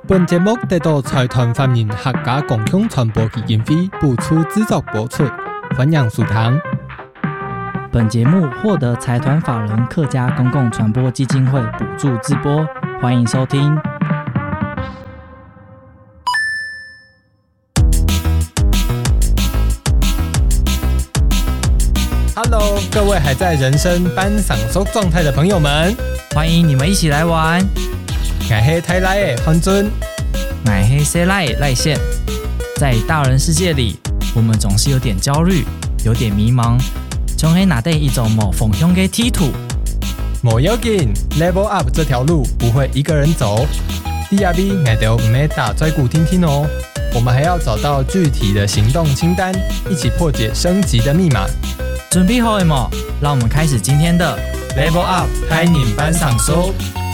本节目得到财团法人客家共享传播基金会补助资助播出，欢迎收听。 本节目获得财团法人客家公共传播基金会补助直播，欢迎收听。 Hello， 各位还在人生班上收状态的朋友们， 欢迎你们一起来玩。 我是台来的黄尊， 我是西来的赖宪。在大人世界里，我们总是有点焦虑，有点迷茫，总是哪一种某方向的梯途。 没要紧 ，Level Up 这条路不会一个人走。DRB 我都唔要打拽鼓听听哦。我们还要找到具体的行动清单，一起破解升级的密码。 准备好了吗？让我们开始今天的 Level Up 台你班上收。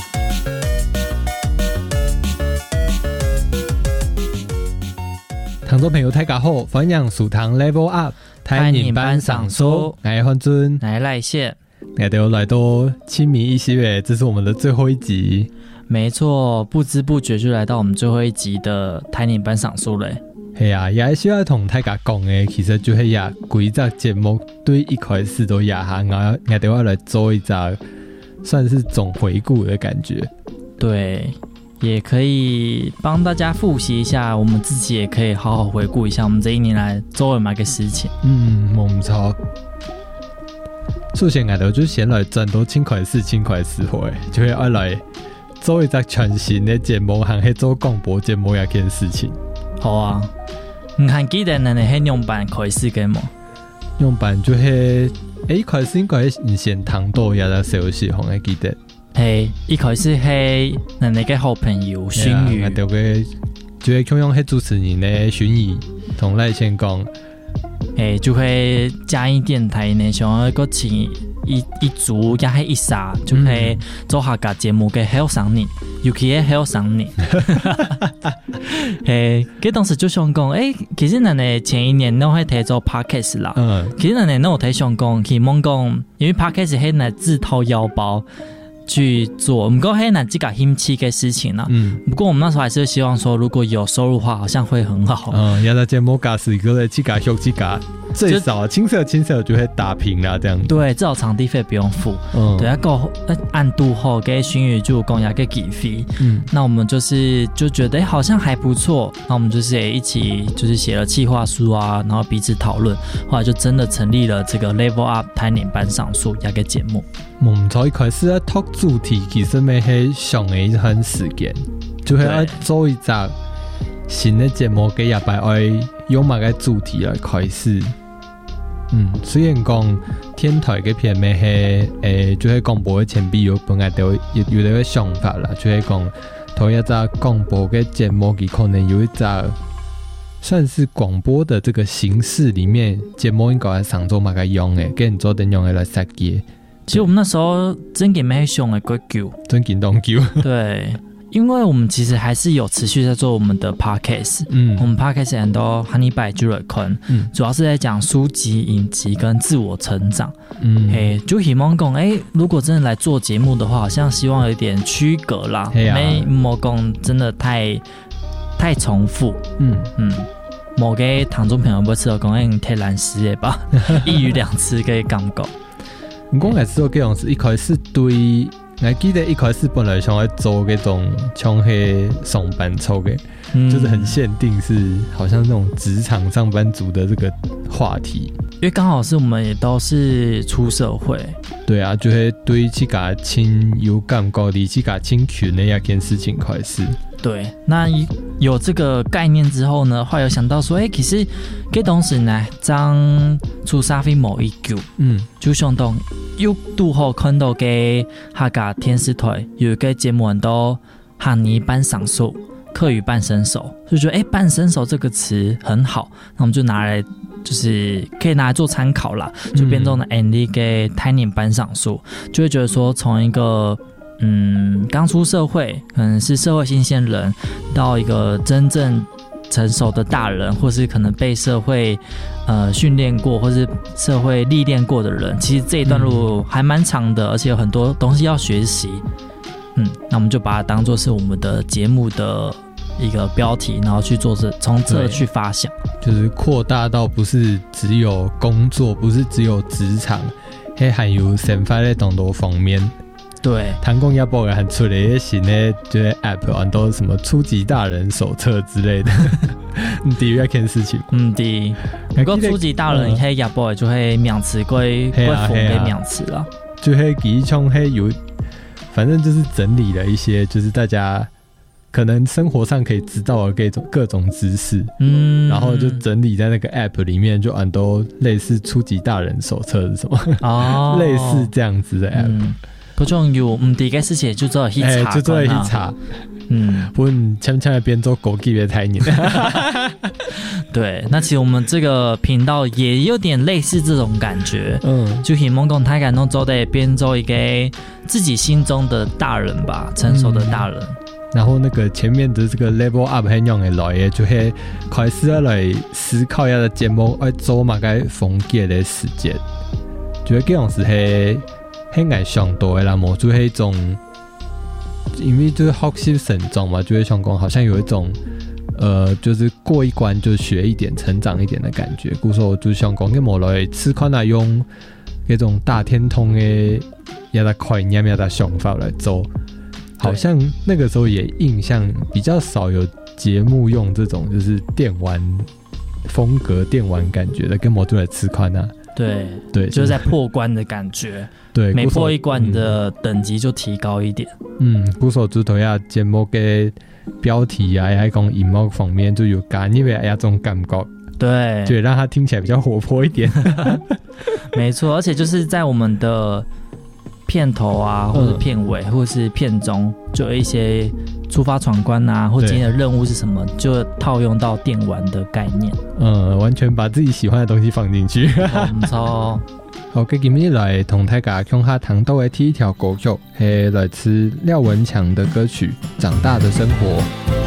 听众朋友大家好，欢迎收听 Level Up 台你班上收。我是黄尊， 我是赖宪。 我都来到清明1月，这是我们的最后一集。 没错，不知不觉就来到我们最后一集的台你班上收了。 是啊，也需要同大家讲的，其实就是也几集节目对一开始都也下，我都要来做一集，算是总回顾的感觉。 对，也可以帮大家复习一下，我们自己也可以好好回顾一下我们这一年来做了哪个事情。 没错。首先我都就先来转到轻快事会，就会要来做一集全新的节目，和去做广播节目一件事情。 好啊，你还记得咱的迄样板开始嘅吗？ 样板就是一开始应该是先谈到也在消息，我还记得。 一开始係咱的好朋友荀彧， 就會用迄主持人的荀彧同賴先講。 就會嘉義電台呢，想要個請一組也係一剎，就係做下個節目嘅好生人，尤其係好生人。佢當時就想講，其實咱的前一年都係睇做 podcast 啦。其實咱的都有睇想講，希望講，因為 podcast 係咱自掏腰包去做，不過係咱自己興趣嘅事情啦。不過我們那時候還是希望說，如果有收入的話，好像會很好。 也在節目假使個咧，自己學自己，最少青色就會打平啦，這樣。 對，至少場地費不用付。對，一個按度後給荀彧就講一個給費。那我們就覺得好像還不錯，那我們就是一起就是寫了企劃書啊，然後彼此討論，後來就真的成立了這個 Level Up 台年班上書一個節目。 唔錯，一開始talk主題其實咪係上嘅一段時間，就係要做一集新的節目，嘅也擺愛用乜嘅主題來開始。雖然講天台嘅片咪係就係廣播嘅前輩有本來都有呢個想法啦，就係講同一集廣播嘅節目，佢可能有一集算是廣播的這個形式裡面，節目應該係上做乜嘅用嘅，跟人做點用嘅來設計。 其實我們那時候真嘅沒想過久， 真緊動久。 對，因為我們其實還是有持續在做我們的 podcast。我們 podcast 很多漢尼拜聚瑞坤，主要是在講書籍、影集跟自我成長。就希望講，如果真的來做節目的話，好像希望有點區隔啦，沒講真的太重複。某個聽眾朋友不知道講，太難死的吧，一語兩次嘅感覺。 我講係做這樣子，一開始對，我記得一開始本來想要做這種像是上班族的，就是很限定，是好像那種職場上班族的這個話題。 因為剛好是我們也都是出社會， 對啊，就會對自己親有感覺，離自己親群的一件事情開始。 對，那有這個概念之後呢，後來有想到說，其實這東西呢，將出社會某一句，就想到又拄好看到嘅客家電視台有一個節目都漢尼班上手，客語半生熟，就覺得半生熟這個詞很好，那我們就拿來就是可以拿來做參考啦，就變成了 Andy 嘅台年班上手，就會覺得說從一個剛出社會，可能是社會新鮮人，到一個真正成熟的大人，或是可能被社會訓練過，或是社會歷練過的人，其實這一段路還蠻長的，而且有很多東西要學習。那我們就把它當作是我們的節目的一个标题，然后去做从这去发想， 就是扩大到不是只有工作，不是只有职场，还有生活的很多方面。 对， 谈公也报还出了一些新的就是 app， 很多什么初级大人手册之类的。第一件事情， 对。不过初级大人迄也报就会名词归符给名词啦， 就会几种有，反正就是整理了一些，就是大家可能生活上可以知道的各种知识，然后就整理在那个 app 里面，就很多类似初级大人手册是什么，类似这样子的 app。 嗰種要唔知嘅事情就做去查， 就做去查。不然悄悄的邊做枸杞的台年。 对，那其实我们这个频道也有点类似这种感觉，就希望講大家能做的變做一個自己心中的大人吧，成熟的大人。 然後那個前面的這個 level up 很用的來的，就係開始要來思考一下節目要做乜嘅風格的時間，就係這樣是很愛想到的啦，冇就係一種，因為就是學習成長嘛，就會想講好像有一種就是過一關就學一點成長一點的感覺，故說我就想講嘅冇來試看下用嗰種大天通的一個概念一個想法來做，好像那個時候也印象比較少有節目用這種就是電玩風格電玩感覺的，跟冇就來試看啊。 對，就是在破關的感覺。對，每破一關你的等級就提高一點。 故所主頭下節目嘅標題啊，還講熒幕方面就有加入這種感覺。 對， 就讓它聽起來比較活潑一點。 沒錯，而且就是在我們的片頭啊，或者片尾，或者是片中，就有一些出發闖關啊，或今天的任務是什麼，就套用到電玩的概念。 完全把自己喜歡的東西放進去。 唔錯。 好，今日來同大家講下糖豆的第一條歌曲，係來自廖文強的歌曲《長大的生活》。